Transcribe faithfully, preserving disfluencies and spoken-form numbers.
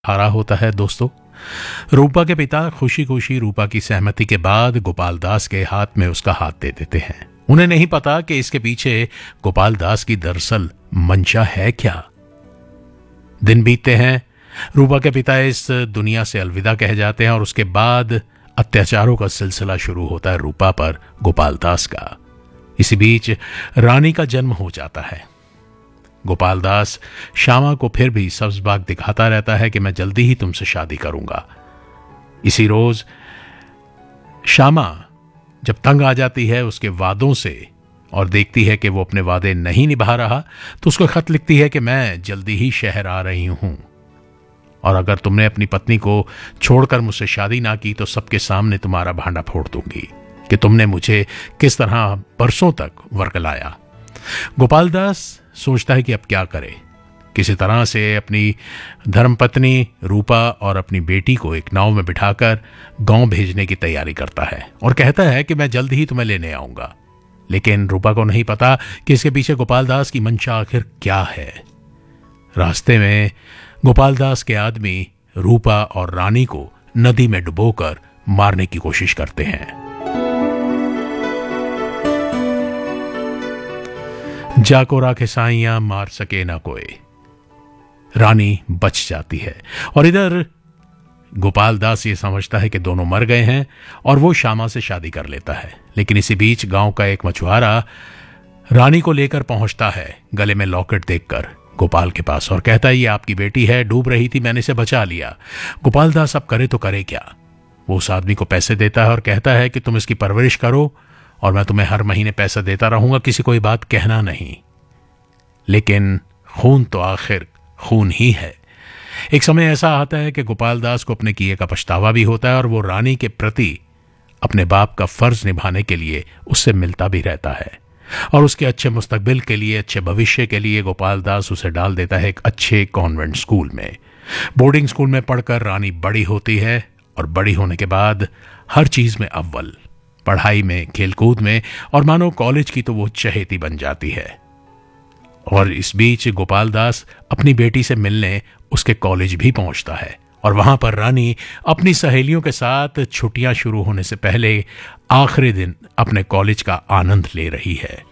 हारा होता है दोस्तों। रूपा के पिता खुशी खुशी रूपा की सहमति के बाद गोपाल दास के हाथ में उसका हाथ दे देते हैं। उन्हें नहीं पता कि इसके पीछे गोपाल दास की दरअसल मंशा है क्या। दिन बीतते हैं, रूपा के पिता इस दुनिया से अलविदा कह जाते हैं और उसके बाद अत्याचारों का सिलसिला शुरू होता है रूपा पर गोपाल दास का। इसी बीच रानी का जन्म हो जाता है। गोपाल दास श्यामा को फिर भी सब्ज बाग दिखाता रहता है कि मैं जल्दी ही तुमसे शादी करूंगा। इसी रोज श्यामा जब तंग आ जाती है उसके वादों से और देखती है कि वो अपने वादे नहीं निभा रहा, तो उसको खत लिखती है कि मैं जल्दी ही शहर आ रही हूं और अगर तुमने अपनी पत्नी को छोड़कर मुझसे शादी ना की तो सबके सामने तुम्हारा भांडा फोड़ दूंगी कि तुमने मुझे किस तरह बरसों तक वर्गलाया। गोपाल दास सोचता है कि अब क्या करे। किसी तरह से अपनी धर्मपत्नी रूपा और अपनी बेटी को एक नाव में बिठाकर गांव भेजने की तैयारी करता है और कहता है कि मैं जल्द ही तुम्हें लेने आऊंगा। लेकिन रूपा को नहीं पता कि इसके पीछे गोपाल दास की मंशा आखिर क्या है। रास्ते में गोपाल दास के आदमी रूपा और रानी को नदी में डुबोकर मारने की कोशिश करते हैं। जाको राखे साइयां मार सके ना कोई। रानी बच जाती है और इधर गोपाल दास ये समझता है कि दोनों मर गए हैं और वो श्यामा से शादी कर लेता है। लेकिन इसी बीच गांव का एक मछुआरा रानी को लेकर पहुंचता है गले में लॉकेट देखकर गोपाल के पास और कहता है ये आपकी बेटी है, डूब रही थी, मैंने इसे बचा लिया। गोपाल दास अब करे तो करे क्या। वो उस आदमी को पैसे देता है और कहता है कि तुम इसकी परवरिश करो और मैं तुम्हें हर महीने पैसा देता रहूंगा, किसी को ये बात कहना नहीं। लेकिन खून तो आखिर खून ही है। एक समय ऐसा आता है कि गोपाल दास को अपने किए का पछतावा भी होता है और वो रानी के प्रति अपने बाप का फर्ज निभाने के लिए उससे मिलता भी रहता है और उसके अच्छे मुस्तकबिल के लिए, अच्छे भविष्य के लिए गोपाल दास उसे डाल देता है एक अच्छे कॉन्वेंट स्कूल में। बोर्डिंग स्कूल में पढ़कर रानी बड़ी होती है और बड़ी होने के बाद हर चीज में अव्वल, पढ़ाई में, खेलकूद में और मानो कॉलेज की तो वो चहेती बन जाती है। और इस बीच गोपाल दास अपनी बेटी से मिलने उसके कॉलेज भी पहुंचता है और वहां पर रानी अपनी सहेलियों के साथ छुट्टियां शुरू होने से पहले आखिरी दिन अपने कॉलेज का आनंद ले रही है।